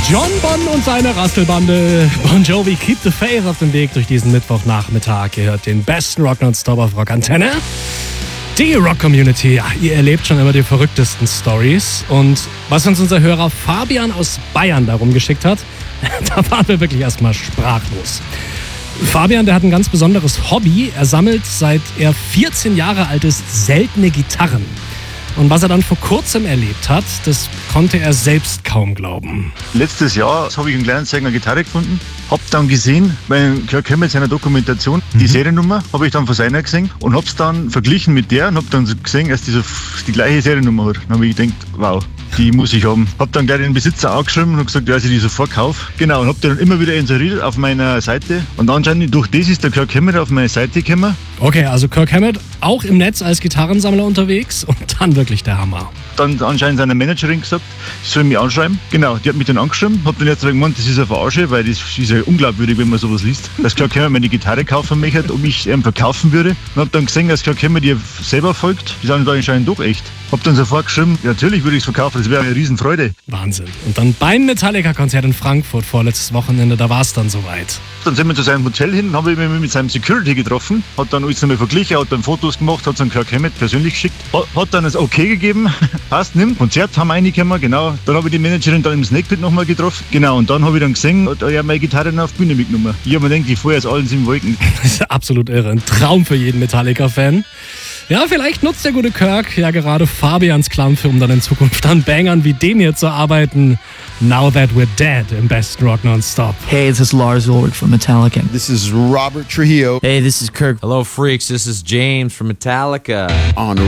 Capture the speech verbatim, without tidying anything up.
John Bon und seine Rastelbande. Bon Jovi, Keep the Faith auf dem Weg durch diesen Mittwochnachmittag. Ihr hört den besten Rock nonstop auf Rock Antenne. Die Rock-Community, ja, ihr erlebt schon immer die verrücktesten Stories. Und was uns unser Hörer Fabian aus Bayern darum geschickt hat, da waren wir wirklich erstmal sprachlos. Fabian, der hat ein ganz besonderes Hobby. Er sammelt, seit er vierzehn Jahre alt ist, seltene Gitarren. Und was er dann vor kurzem erlebt hat, das konnte er selbst kaum glauben. Letztes Jahr habe ich einen kleinen Sänger Gitarre gefunden, habe dann gesehen, bei Kirk Hammett seiner Dokumentation, die mhm. Seriennummer habe ich dann von seiner gesehen und habe es dann verglichen mit der und habe dann gesehen, dass die so die gleiche Seriennummer hat. Dann habe ich gedacht, wow, die muss ich haben. Habe dann gleich den Besitzer angeschrieben und gesagt, dass ich die sofort kaufe. Genau, und habe die dann immer wieder inseriert auf meiner Seite. Und anscheinend durch das ist der Kirk Hammett auf meine Seite gekommen. Okay, also Kirk Hammett auch im Netz als Gitarrensammler unterwegs und dann wirklich der Hammer. Dann anscheinend seiner Managerin gesagt, ich soll mich anschreiben. Genau, die hat mich dann angeschrieben. Hab dann jetzt gemeint, das ist eine Verarsche, weil das ist ja unglaubwürdig, wenn man sowas liest. Dass Kirk Hammett meine Gitarre kaufen möchte, ob ich ihn verkaufen würde. Und hab dann gesehen, dass Kirk Hammett ihr selber folgt. Die sind da anscheinend doch echt. Hab dann sofort geschrieben, ja, natürlich würde ich es verkaufen, das wäre eine Riesenfreude. Wahnsinn. Und dann beim Metallica-Konzert in Frankfurt vorletztes Wochenende, da war es dann soweit. Dann sind wir zu seinem Hotel hin, haben wir mich mit seinem Security getroffen, hat dann alles nochmal verglichen, hat dann Fotos gemacht, hat es an Kirk Hammett persönlich geschickt, hat, hat dann das Okay gegeben, passt, nimm, Konzert haben wir reingekommen, genau. Dann habe ich die Managerin dann im Snake Pit nochmal getroffen, genau, und dann habe ich dann gesehen, hat er meine Gitarre noch auf die Bühne mitgenommen. Ich habe mir gedacht, ich fahre jetzt allen sieben Wolken. Das ist absolut irre, ein Traum für jeden Metallica-Fan. Ja, vielleicht nutzt der gute Kirk ja gerade Fabians Klampfe, um dann in Zukunft an Bangern wie dem hier zu arbeiten. Now That We're Dead im besten Rock Nonstop. Hey, this is Lars Ulrich from Metallica. This is Robert Trujillo. Hey, this is Kirk. Hello, freaks. This is James from Metallica. On